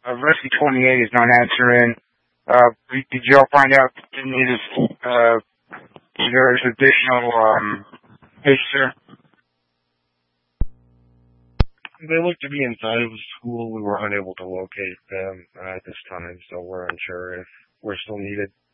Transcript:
Rescue 28 is not answering. Did y'all find out that they needed, there's additional, hey, sir? They look to be inside of the school. We were unable to locate them at this time, so we're unsure if we're still needed.